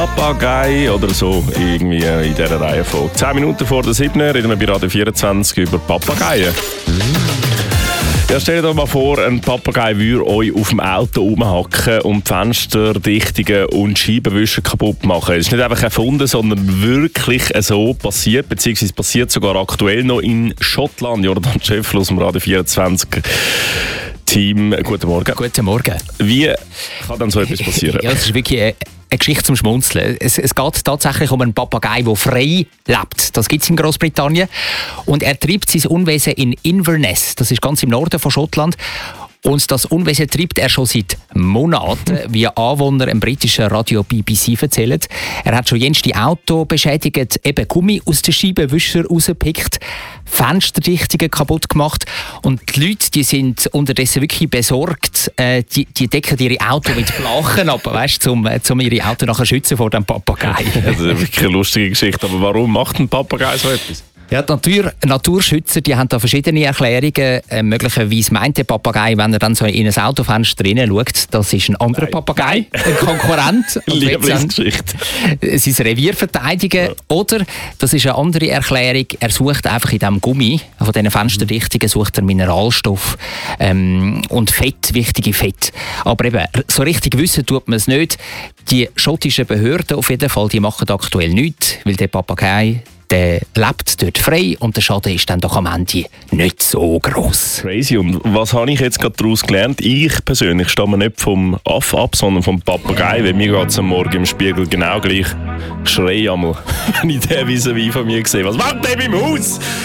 Papagei oder so, irgendwie in dieser Reihe von 10 Minuten vor der 7. reden wir bei Radio 24 über Papageien. Ja, stellt euch mal vor, ein Papagei würde euch auf dem Auto rumhacken und die Fensterdichtungen und Scheibenwischer kaputt machen. Es ist nicht einfach erfunden, sondern wirklich so passiert, beziehungsweise passiert sogar aktuell noch in Schottland. Jordan Scheffel aus dem Radio 24 Team. Guten Morgen. Guten Morgen. Wie kann dann so etwas passieren? Ja, das ist wirklich eine Geschichte zum Schmunzeln. Es geht tatsächlich um einen Papagei, der frei lebt. Das gibt es in Großbritannien. Und er treibt sein Unwesen in Inverness. Das ist ganz im Norden von Schottland. Und das Unwesen treibt er schon seit Monaten, wie Anwohner im britischen Radio BBC erzählen. Er hat schon jenste Auto beschädigt, eben Gummi aus den Scheibenwischer rausgepickt, Fensterdichtungen kaputt gemacht. Und die Leute, die sind unterdessen wirklich besorgt. Die decken ihre Auto mit Blachen ab, weißt, um ihre Auto nachher schützen vor dem Papagei. Das ist wirklich eine lustige Geschichte. Aber warum macht ein Papagei so etwas? Ja, die Naturschützer, die haben da verschiedene Erklärungen. Möglicherweise meint der Papagei, wenn er dann so in ein Autofenster hineinschaut, das ist ein anderer Papagei, ein Konkurrent. Lieblingsgeschichte. Sein Revier verteidigen. Ja. Oder, das ist eine andere Erklärung, er sucht einfach in diesem Gummi, von diesen Fensterdichtungen, sucht er Mineralstoff und Fett, wichtige Fett. Aber eben, so richtig wissen tut man es nicht. Die schottischen Behörden auf jeden Fall, die machen aktuell nichts, weil der Papagei, der lebt dort frei und der Schaden ist dann doch am Ende nicht so gross. Crazy. Und was habe ich jetzt gerade daraus gelernt? Ich persönlich stamme nicht vom Aff ab, sondern vom Papagei, weil mir geht es am Morgen im Spiegel genau gleich. Ich schreie einmal, wenn ich den vis-à-vis von mir sehe. Was macht der beim Haus?